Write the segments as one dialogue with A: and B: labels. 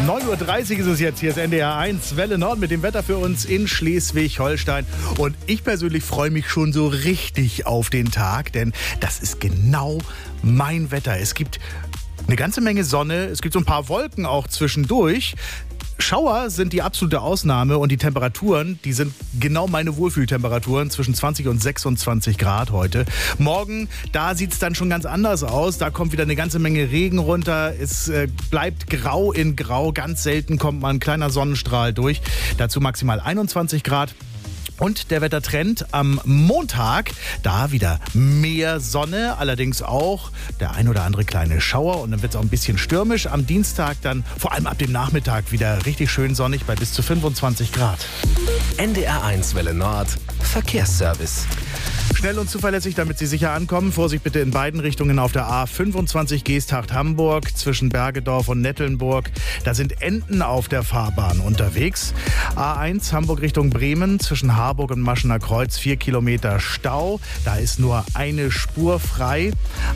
A: 9:30 Uhr ist es jetzt. Hier ist NDR 1 Welle Nord mit dem Wetter für uns in Schleswig-Holstein. Und ich persönlich freue mich schon so richtig auf den Tag, denn das ist genau mein Wetter. Es gibt eine ganze Menge Sonne, es gibt so ein paar Wolken auch zwischendurch. Schauer sind die absolute Ausnahme und die Temperaturen, die sind genau meine Wohlfühltemperaturen, zwischen 20 und 26 Grad heute. Morgen, da sieht es dann schon ganz anders aus. Da kommt wieder eine ganze Menge Regen runter. Es bleibt grau in grau. Ganz selten kommt mal ein kleiner Sonnenstrahl durch. Dazu maximal 21 Grad. Und der Wettertrend am Montag, da wieder mehr Sonne, allerdings auch der ein oder andere kleine Schauer und dann wird es auch ein bisschen stürmisch. Am Dienstag dann vor allem ab dem Nachmittag wieder richtig schön sonnig bei bis zu 25 Grad.
B: NDR 1 Welle Nord, Verkehrsservice.
A: Schnell und zuverlässig, damit Sie sicher ankommen. Vorsicht bitte in beiden Richtungen auf der A25 Geesthacht-Hamburg zwischen Bergedorf und Nettelnburg. Da sind Enten auf der Fahrbahn unterwegs. A1 Hamburg Richtung Bremen zwischen Harburg und Maschener Kreuz 4 Kilometer Stau. Da ist nur eine Spur frei.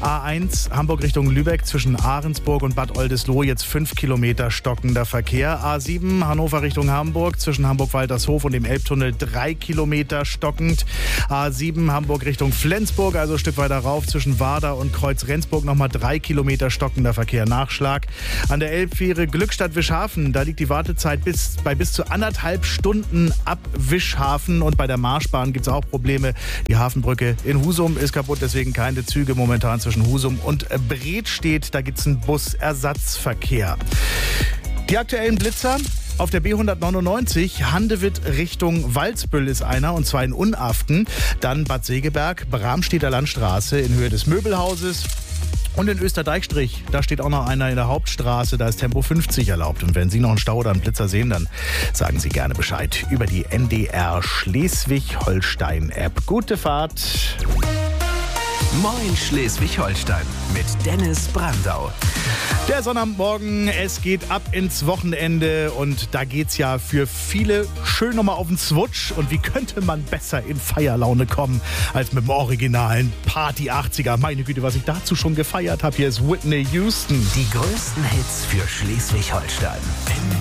A: A1 Hamburg Richtung Lübeck zwischen Ahrensburg und Bad Oldesloe jetzt 5 Kilometer stockender Verkehr. A7 Hannover Richtung Hamburg zwischen Hamburg-Waltershof und dem Elbtunnel 3 Kilometer stockend. A7 Hamburg Richtung Flensburg, also ein Stück weiter rauf zwischen Warder und Kreuz-Rendsburg nochmal 3 Kilometer stockender Verkehr. Nachschlag. An der Elbfähre Glückstadt-Wischhafen, da liegt die Wartezeit bei bis zu 1,5 Stunden ab Wischhafen. Und bei der Marschbahn gibt es auch Probleme. Die Hafenbrücke in Husum ist kaputt, deswegen keine Züge momentan zwischen Husum und Bredstedt. Da gibt es einen Busersatzverkehr. Die aktuellen Blitzer. Auf der B199 Handewitt Richtung Walsbüll ist einer, und zwar in Unaften. Dann Bad Segeberg, Bramstedter Landstraße in Höhe des Möbelhauses. Und in Österdeichstrich, da steht auch noch einer in der Hauptstraße, da ist Tempo 50 erlaubt. Und wenn Sie noch einen Stau oder einen Blitzer sehen, dann sagen Sie gerne Bescheid über die NDR Schleswig-Holstein-App. Gute Fahrt!
B: Moin Schleswig-Holstein mit Dennis Brandau.
A: Der Sonnabendmorgen, es geht ab ins Wochenende und da geht's ja für viele schön nochmal auf den Swutsch. Und wie könnte man besser in Feierlaune kommen als mit dem originalen Party 80er? Meine Güte, was ich dazu schon gefeiert habe. Hier ist Whitney Houston.
B: Die größten Hits für Schleswig-Holstein.